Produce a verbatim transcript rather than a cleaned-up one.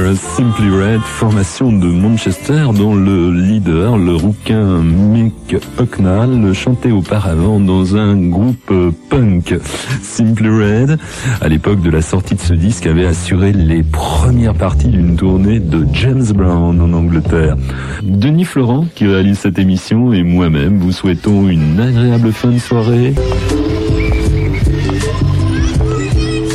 Simply Red, formation de Manchester dont le leader, le rouquin Mick Hucknall, chantait auparavant dans un groupe punk. Simply Red, à l'époque de la sortie de ce disque, avait assuré les premières parties d'une tournée de James Brown en Angleterre. Denis Florent, qui réalise cette émission, et moi-même vous souhaitons une agréable fin de soirée.